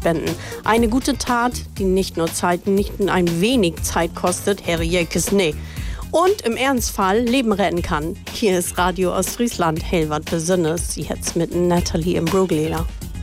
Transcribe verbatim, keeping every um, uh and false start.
spenden. Eine gute Tat, die nicht nur Zeit, nicht nur ein wenig Zeit kostet, Herr Jekes, nee. Und im Ernstfall Leben retten kann. Hier ist Radio Ostfriesland, Hellwart Besünnes. Jetzt mit Natalie Imbruglia.